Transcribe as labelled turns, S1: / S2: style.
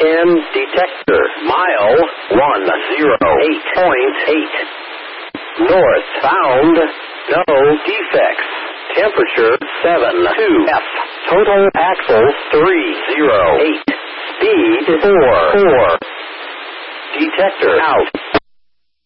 S1: 10 detector. Mile 108.8. North bound, no defects. Temperature 72 F. Total axles 308. Speed 4. Detector out.